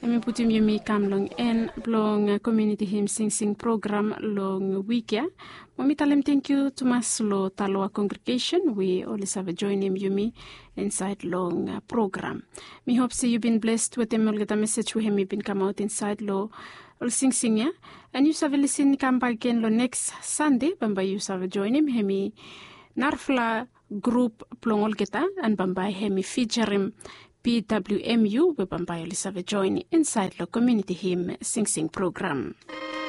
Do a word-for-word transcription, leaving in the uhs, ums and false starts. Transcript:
Emi putim yumi kam long en blong community hymn sing sing program long week ya. Mami talem thank you to mas lo taloa congregation. We always have a join him yumi inside long uh, program. Me hope see you been blessed with them. We'll get a message with him. Been come out inside lo all sing sing ya. And you have listen come back again lo next Sunday. Bamba you have join him. Hemi narfla group plongol geta and bamba hemi feature him. P W M U we bamba you have join inside lo community hymn sing sing program.